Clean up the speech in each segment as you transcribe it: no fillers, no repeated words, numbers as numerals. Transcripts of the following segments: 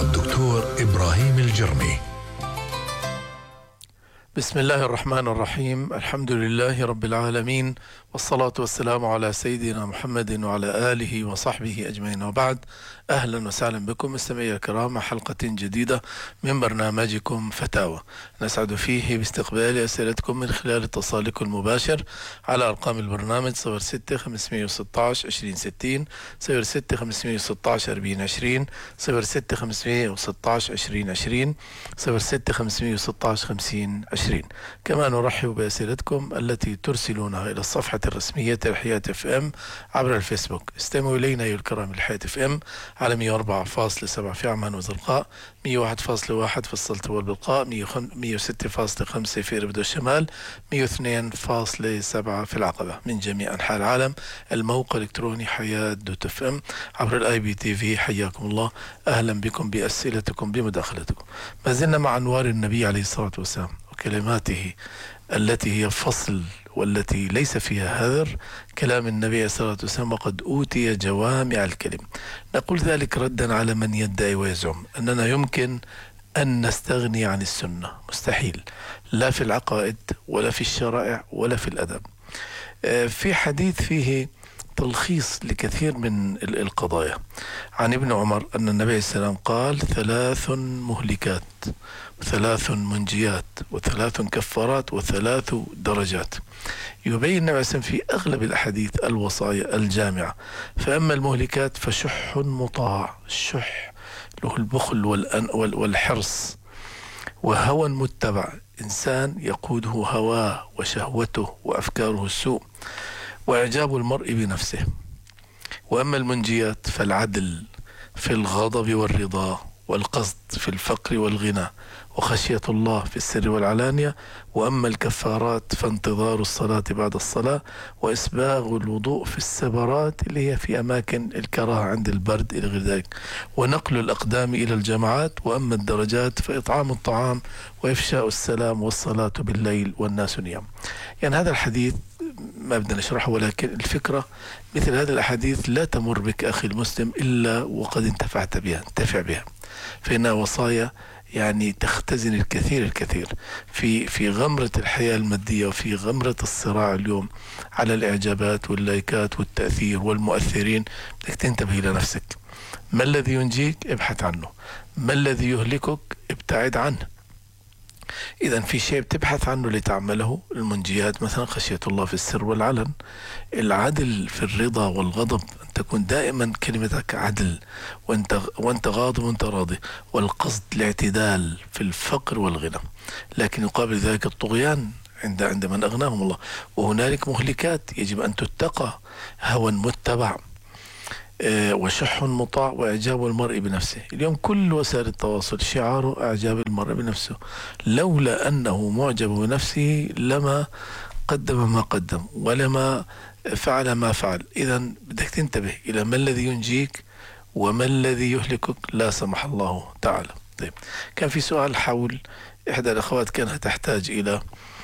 الدكتور إبراهيم الجرمي. بسم الله الرحمن الرحيم. الحمد لله رب العالمين، والصلاة والسلام على سيدنا محمد وعلى آله وصحبه أجمعين، وبعد. أهلا وسهلا بكم مستمعي الكرام، حلقة جديدة من برنامجكم فتاوى، نسعد فيه باستقبال أسئلتكم من خلال اتصالكم المباشر على أرقام البرنامج 06 516 2060 06 516 4020 06 516 2020 06 516 5020. كما نرحب بأسئلتكم التي ترسلونها إلى الصفحة الرسمية لحياة اف ام عبر الفيسبوك. استمعوا إلينا أيها الكرام الحياة اف ام على 104.7 في عمان وزرقاء، 101.1 في السلطة والبلقاء، 106.5 في إربد والشمال، 102.7 في العقبة. من جميع أنحاء العالم الموقع الإلكتروني حياة دوت اف ام عبر الاي بي تي في. حياكم الله، أهلا بكم بأسئلتكم بمداخلتكم. ما زلنا مع أنوار النبي عليه الصلاة والسلام وكلماته التي هي فصل والتي ليس فيها هذر، كلام النبي عليه الصلاة والسلام: وقد أوتي جوامع الكلم. نقول ذلك ردا على من يدعي ويزعم أننا يمكن أن نستغني عن السنة. مستحيل، لا في العقائد ولا في الشرائع ولا في الأدب. في حديث فيه تلخيص لكثير من القضايا عن ابن عمر أن النبي عليه السلام قال: 3 مهلكات، 3 منجيات، و3 كفارات، و3 درجات. يبين النبي عليه السلام في أغلب الأحاديث الوصايا الجامعة. فأما المهلكات فشح مطاع، الشح له البخل والحرص، وهوى متبع، إنسان يقوده هواه وشهوته وأفكاره السوء، وإعجاب المرء بنفسه. وأما المنجيات فالعدل في الغضب والرضا، والقصد في الفقر والغنى، وخشية الله في السر والعلانية. وأما الكفارات فانتظار الصلاة بعد الصلاة، وإسباغ الوضوء في السبرات اللي هي في أماكن الكراهة عند البرد إلى غير ذلك، ونقل الأقدام إلى الجماعات. وأما الدرجات فإطعام الطعام، وإفشاء السلام، والصلاة بالليل والناس نيام. يعني هذا الحديث ما بدنا نشرحه، ولكن الفكرة مثل هذه الأحاديث لا تمر بك أخي المسلم إلا وقد انتفعت بها. انتفع بها، فإنها وصايا يعني تختزن الكثير في غمرة الحياة المادية، وفي غمرة الصراع اليوم على الإعجابات واللايكات والتأثير والمؤثرين. بدك تنتبه إلى نفسك. ما الذي ينجيك؟ ابحث عنه. ما الذي يهلكك؟ ابتعد عنه. إذا في شيء بتبحث عنه لتعمله، المنجيات مثلا خشية الله في السر والعلن، العدل في الرضا والغضب، أن تكون دائما كلمتك عدل وأنت غاضب وأنت راضي، والقصد الاعتدال في الفقر والغنى. لكن يقابل ذلك الطغيان عند من أغناهم الله. وهنالك مهلكات يجب أن تتقى: هوى متبع، وشح مطاع، وإعجاب المرء بنفسه. اليوم كل وسائل التواصل شعاره إعجاب المرء بنفسه. لولا أنه معجب بنفسه لما قدم ما قدم، ولما فعل ما فعل. إذا بدك تنتبه إلى ما الذي ينجيك وما الذي يهلكك، لا سمح الله تعالى. طيب، كان في سؤال حول إحدى الأخوات كانت تحتاج إلى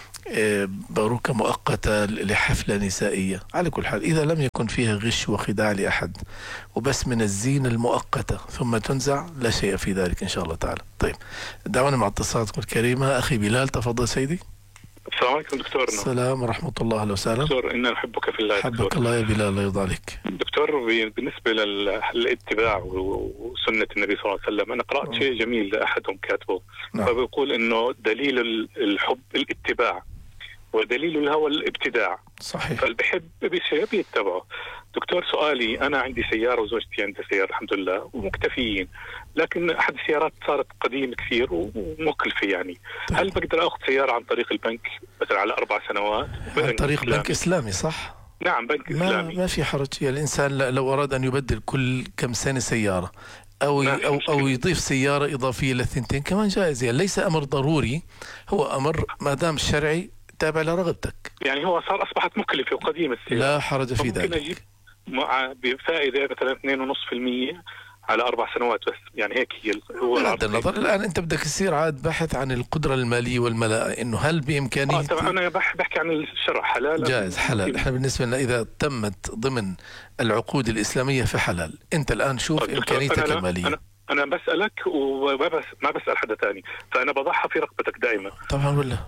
باروكة مؤقتة لحفلة نسائية. على كل حال، إذا لم يكن فيها غش وخداع لأحد، وبس من الزينة المؤقتة ثم تنزع، لا شيء في ذلك إن شاء الله تعالى. طيب، دعونا مع اتصالاتكم الكريمة. أخي بلال، تفضل سيدي. السلام عليكم دكتور. السلام ورحمة الله. أهلا وسهلا دكتور، إنا نحبك في الله. حبك الله يا بلال، الله يرضى عليك. دكتور، بالنسبة للاتباع وسنة النبي صلى الله عليه وسلم، أنا قرأت شيء جميل أحدهم كاتبه. فبيقول إنه دليل الحب الاتباع، ودليل الهوى الابتداع. صحيح. فالبحب بشيء بيتبعه. دكتور، سؤالي: أنا عندي سيارة وزوجتي عندها سيارة الحمد لله ومكتفيين، لكن أحد السيارات صارت قديمة كثير ومكلفة يعني. هل بقدر أخذ سيارة عن طريق البنك مثلا على 4 سنوات؟ عن طريق بنك إسلامي، صح؟ نعم، بنك إسلامي. ما في حرج. يعني الإنسان لو أراد أن يبدل كل كم سنة سيارة، أو يضيف سيارة إضافية للثنتين، كمان جائز. يعني ليس أمر ضروري، هو أمر ما دام شرعي تابع لرغبتك. يعني هو أصبحت مكلفة وقديمة السيارة، لا حرج في ذلك. ممكن أجيب بفائدة مثلا 2.5% على 4 سنوات بس. يعني هيك هو بغض النظر. الآن أنت بدك تصير عاد بحث عن القدرة المالية والملاءة، إنه هل بإمكانية. طبعا أنا بحكي عن الشرع. حلال جائز، حلال. إحنا بالنسبة لنا إذا تمت ضمن العقود الإسلامية فحلال. أنت الآن شوف إمكانيتك المالية. انا بسالك وما بسال حدا ثاني، فانا بضعها في رقبتك دائما. طبعا والله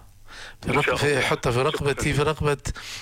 حطها في رقبتي، في رقبة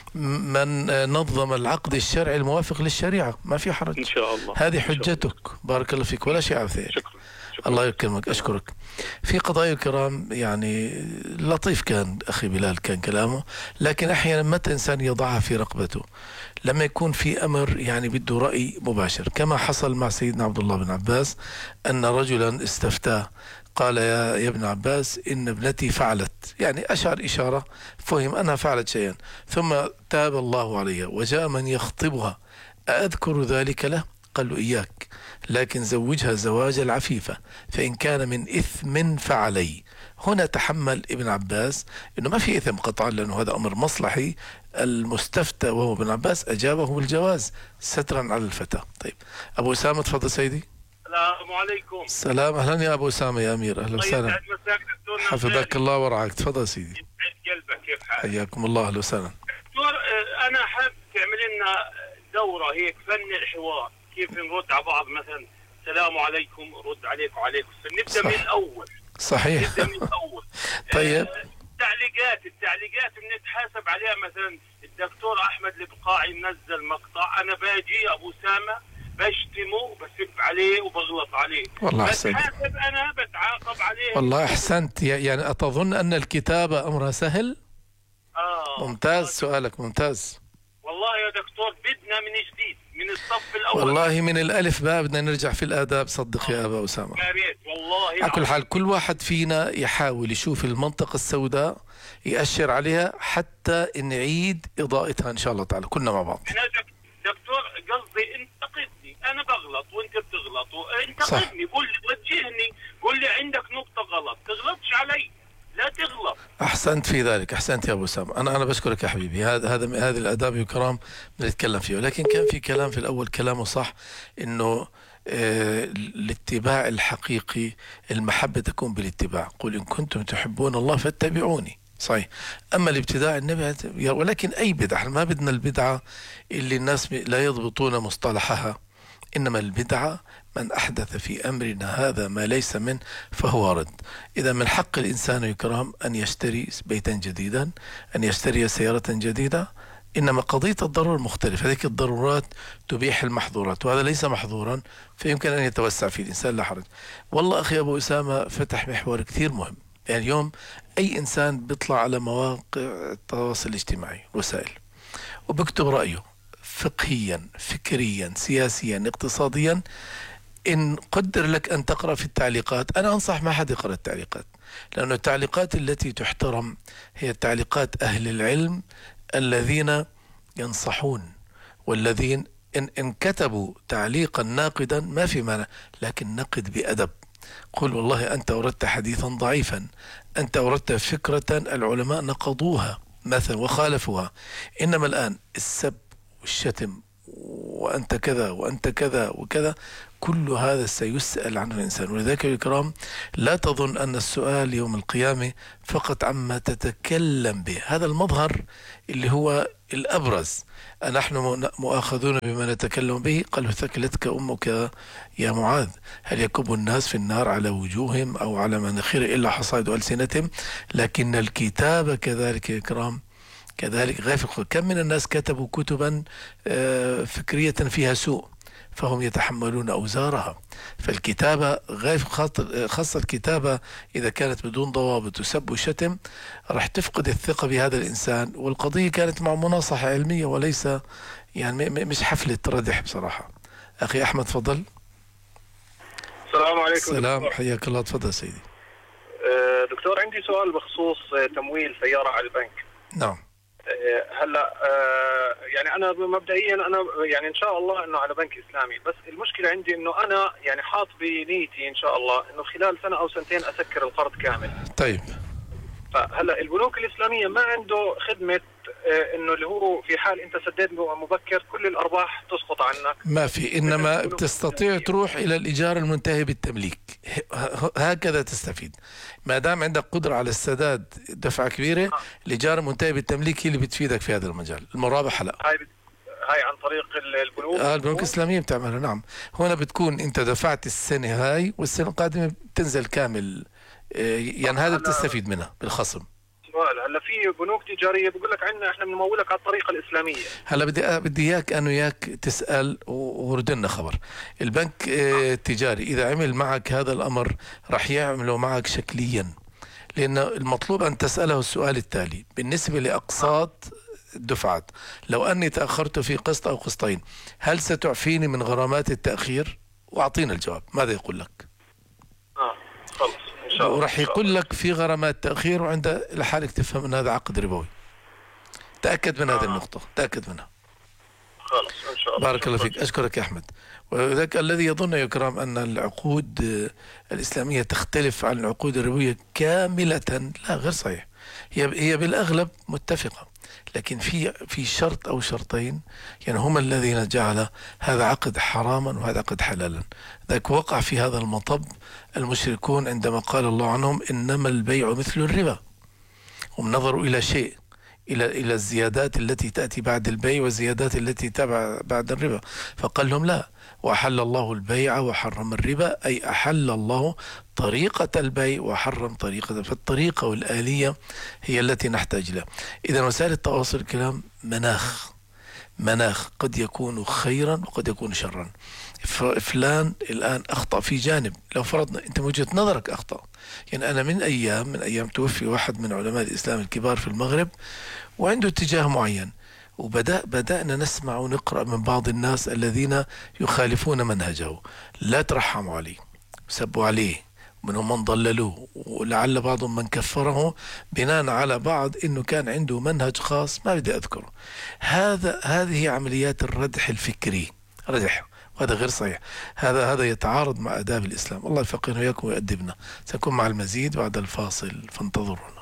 من نظم العقد الشرعي الموافق للشريعة، ما في حرج ان شاء الله. هذه حجتك. بارك الله فيك، ولا شيء عفيف. شكرا. الله يكرمك، أشكرك. في قضايا الكرام يعني لطيف كان أخي بلال كان كلامه، لكن أحيانا متى إنسان يضعها في رقبته لما يكون في أمر يعني بده رأي مباشر، كما حصل مع سيدنا عبد الله بن عباس أن رجلا استفتاه قال يا ابن عباس إن ابنتي فعلت، يعني أشار إشارة فهم أنها فعلت شيئا، ثم تاب الله عليها وجاء من يخطبها، أذكر ذلك له؟ قال له إياك، لكن زوجها زواج العفيفة، فإن كان من إثم فعلي. هنا تحمل ابن عباس أنه ما في إثم قطعا لأنه هذا أمر مصلحي، المستفتى وهو ابن عباس أجابه بالجواز سترا على الفتى. طيب أبو أسامة تفضل سيدي. السلام عليكم. السلام، أهلا يا أبو أسامة يا أمير، أهلا وسهلا. حفظك الله ورعاك، تفضل سيدي. يسعد قلبك، كيف حالك؟ حياكم الله، أهلا وسهلا. دكتور أنا حاب تعمل لنا دورة هيك فن الحوار، كيف نرد على بعض، مثلا السلام عليكم رد عليك وعليكم السلام، نبدأ من الأول. صحيح. نبدأ من الأول. طيب. التعليقات بنتحاسب عليها، مثلا الدكتور أحمد البقاعي منزل مقطع، أنا باجي أبو أسامة بشتمه بسب عليه وبغلط عليه، والله أحسنت. بتحاسب أنا بتعاقب عليه. والله أحسنت، يعني أتظن أن الكتابة أمرها سهل؟ ممتاز سؤالك، ممتاز. والله يا دكتور بدنا من جديد من الصف الأول، والله من الألف باء بدنا نرجع في الآداب، صدق يا أبا أسامة. يا ريت والله. على كل حال كل واحد فينا يحاول يشوف المنطقة السوداء يأشر عليها حتى نعيد إضاءتها إن شاء الله تعالى كلنا مع بعض. أنا دكتور قصدي انتقدني، أنا بغلط وأنت بتغلط، انتقدني، قول لي وجهني، قول لي عندك نقطة غلط، تغلطش علي، لا تغلط. أحسنت في ذلك، أحسنت يا أبو أسامة. أنا بشكرك يا حبيبي، هذه الآداب والكرام بنتكلم فيها، لكن كان في كلام في الأول كلامه صح، إنه الاتباع الحقيقي المحبة تكون بالاتباع، قل إن كنتم تحبون الله فاتبعوني، صحيح. أما الابتداع النبي، ولكن أي بدعة، ما بدنا البدعة اللي الناس لا يضبطون مصطلحها، إنما البدعة من أحدث في أمرنا هذا ما ليس منه فهو رد. إذا من حق الإنسان الكرام أن يشتري بيتا جديدا، أن يشتري سيارة جديدة، إنما قضية الضرورة مختلفة، هذه الضرورات تبيح المحظورات، وهذا ليس محظورا فيمكن أن يتوسع فيه الإنسان، لا حرج. والله أخي أبو أسامة فتح محور كثير مهم، يعني اليوم أي إنسان بيطلع على مواقع التواصل الاجتماعي وسائل وبكتب رأيه فقهيا فكريا سياسيا اقتصاديا، إن قدر لك أن تقرأ في التعليقات، أنا أنصح ما حد يقرأ التعليقات، لأن التعليقات التي تحترم هي تعليقات أهل العلم الذين ينصحون، والذين إن كتبوا تعليقا ناقدا ما في معنى، لكن نقد بأدب. قل والله أنت أوردت حديثا ضعيفا، أنت أوردت فكرة العلماء نقضوها مثلا وخالفوها، إنما الآن السب والشتم وأنت كذا وأنت كذا وكذا، كل هذا سيسأل عنه الإنسان. ولذلك يا الكرام لا تظن أن السؤال يوم القيامة فقط عما تتكلم به، هذا المظهر اللي هو الأبرز، نحن مؤاخذون بما نتكلم به. قالوا ثكلتك أمك يا معاذ، هل يكب الناس في النار على وجوههم أو على مناخير إلا حصائد ألسنتهم، لكن الكتاب كذلك يا الكرام كذلك غافل. كم من الناس كتبوا كتبا فكرية فيها سوء فهم يتحملون أوزارها. فالكتابة خاصة الكتابة إذا كانت بدون ضوابط وسب وشتم راح تفقد الثقة بهذا الإنسان. والقضية كانت مع مناصحة علمية وليس يعني مش حفلة ردح بصراحة. أخي أحمد تفضل. السلام عليكم. السلام، حياك الله، تفضل سيدي. دكتور عندي سؤال بخصوص تمويل سيارة على البنك. نعم. هلا يعني انا مبدئيا انا يعني ان شاء الله انه على بنك اسلامي، بس المشكله عندي انه انا يعني حاط بنيتي ان شاء الله انه خلال سنه او سنتين اسكر القرض كامل. طيب. فهلا البنوك الاسلاميه ما عنده خدمه انه اللي هو في حال انت سددت مبكر كل الارباح تسقط عنك، ما في، انما بتستطيع تروح الى الايجار المنتهي بالتمليك، هكذا تستفيد. ما دام عندك قدره على السداد دفعه كبيره، الايجار المنتهي بالتمليك هي اللي بتفيدك في هذا المجال. المرابحه لا. هاي عن طريق البنوك؟ البنوك الإسلامية بتعملها، نعم. هنا بتكون أنت دفعت السنة هاي والسنة القادمة بتنزل كامل، يعني هذا بتستفيد منها بالخصم. هلا في بنوك تجاريه بقول لك عندنا احنا بنمولك على الطريقه الاسلاميه. هلا بدي اياك انه اياك تسال ورد لنا خبر. البنك التجاري اذا عمل معك هذا الامر راح يعمله معك شكليا، لان المطلوب ان تساله السؤال التالي: بالنسبه لاقساط الدفعات، لو اني تاخرت في قسط او قسطين هل ستعفيني من غرامات التاخير؟ واعطينا الجواب ماذا يقول لك. خلص ان شاء الله. وراح يقول لك في غرامات تاخير، وعند لحالك تفهم ان هذا عقد ربوي. تاكد من هذه النقطه، تاكد منها. خلص ان شاء الله. بارك الله فيك، اشكرك يا احمد. وذاك الذي يظن يا كرام ان العقود الاسلاميه تختلف عن العقود الربويه كامله، لا، غير صحيح. هي بالاغلب متفقه، لكن في شرط او شرطين يعني هما الذين جعل هذا عقد حراما وهذا عقد حلالا. ذاك وقع في هذا المطب المشركون عندما قال الله عنهم انما البيع مثل الربا، هم نظروا الى شيء، إلى الزيادات التي تأتي بعد البيع والزيادات التي تبع بعد الربا، فقال لهم لا، وأحل الله البيع وحرم الربا، أي أحل الله طريقة البيع وحرم طريقة، فالطريقة والآلية هي التي نحتاج لها. إذا وسائل التواصل الكلام مناخ قد يكون خيرا وقد يكون شرا. فلان الآن أخطأ في جانب، لو فرضنا أنت من وجهة نظرك أخطأ، يعني أنا من أيام توفي واحد من علماء الإسلام الكبار في المغرب وعنده اتجاه معين، بدأنا نسمع ونقرأ من بعض الناس الذين يخالفون منهجه، لا ترحموا عليه، سبوا عليه، منهم من ضللوه، ولعل بعضهم من كفره بناء على بعض انه كان عنده منهج خاص ما بدي اذكره. هذه عمليات الردح الفكري، ردح، وهذا غير صحيح. هذا يتعارض مع آداب الإسلام. الله يفقهنا وإياكم ويؤدبنا. سنكون مع المزيد بعد الفاصل، فانتظرونا.